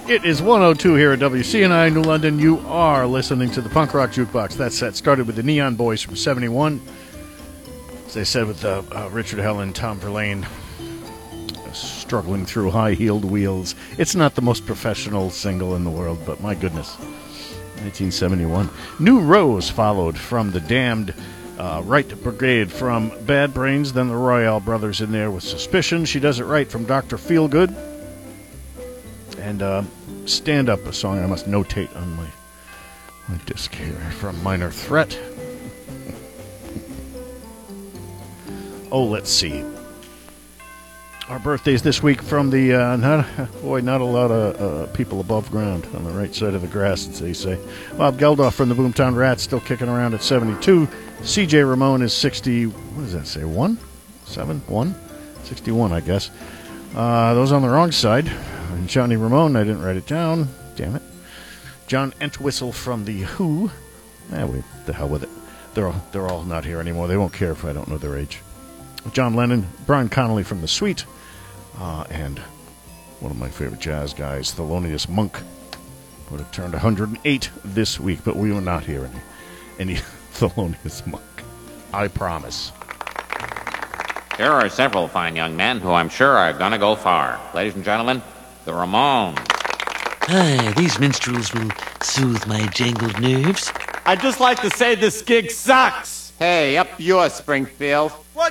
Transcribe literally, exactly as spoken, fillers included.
It is one oh two here at W C N I New London. You are listening to the Punk Rock Jukebox. That set started with the Neon Boys from seventy-one. As they said with uh, uh, Richard Hell and Tom Verlaine, uh, struggling through high-heeled wheels. It's not the most professional single in the world, but my goodness. nineteen seventy-one. New Rose followed from the Damned. Uh, Right Brigade from Bad Brains. Then the Royale Brothers in there with Suspicion. She Does It Right from Doctor Feelgood. And uh, Stand Up, a song I must notate on my, my disc here, from Minor Threat. Oh, let's see. Our birthdays this week from the, uh, not, boy, not a lot of uh, people above ground on the right side of the grass, as they say. Bob Geldof from the Boomtown Rats, still kicking around at seventy-two. C J Ramone is sixty, what does that say, one? seven? one? sixty-one, I guess. Uh, those on the wrong side. And Johnny Ramone, I didn't write it down. Damn it. John Entwistle from The Who. Eh, wait, the hell with it. They're all, they're all not here anymore. They won't care if I don't know their age. John Lennon, Brian Connolly from The Sweet, uh, and one of my favorite jazz guys, Thelonious Monk, would have turned one hundred eight this week, but we will not hear any, any Thelonious Monk. I promise. There are several fine young men who I'm sure are going to go far. Ladies and gentlemen, the Ramones. Aye, these minstrels will soothe my jangled nerves. I'd just like to say this gig sucks. Hey, up yours, Springfield. What